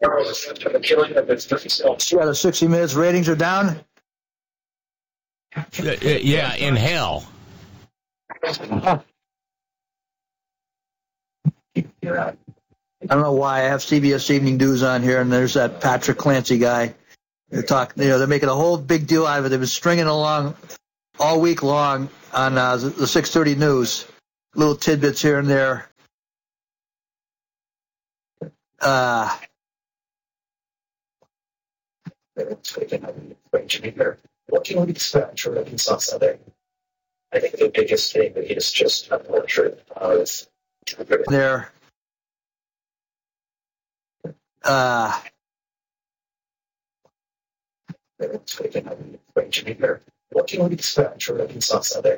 Yeah, the 60 Minutes ratings are down. Yeah, in hell. I don't know why. I have CBS Evening News on here, and there's that Patrick Clancy guy. They're making a whole big deal out of it. They've been stringing along all week long on the 6:30 news, little tidbits here and there. What can we expect from Arkansas Southern? I think the biggest thing is just a portrait of there. What can we expect from Arkansas Southern?